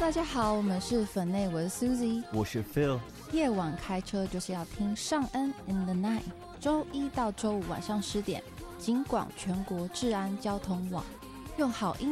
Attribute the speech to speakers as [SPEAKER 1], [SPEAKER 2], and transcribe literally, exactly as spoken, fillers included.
[SPEAKER 1] 大家好，我们是粉内，我是 Suzy，
[SPEAKER 2] 我是 Phil。
[SPEAKER 1] 夜晚开车就是要听尚恩 in the night， 周一到周五晚上十点，警广全国治安交通网，用好音